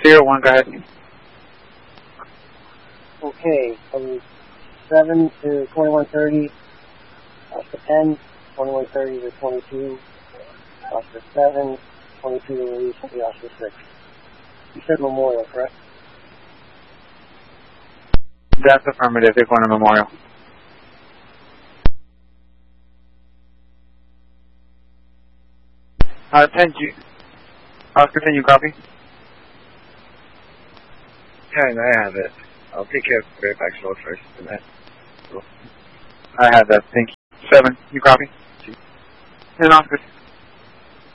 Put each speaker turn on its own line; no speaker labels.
01, go ahead.
Okay, from 7 to 2130, Oscar 10, 2130 to 22, Oscar 7, 22 to release, the Oscar 6. You said Memorial, correct?
That's affirmative. They're going to Memorial. Oscar 10, you copy?
10, I have it. I'll take care of Fairfax Road first. And then.
I have that. Thank you. 7, you copy? And Oscar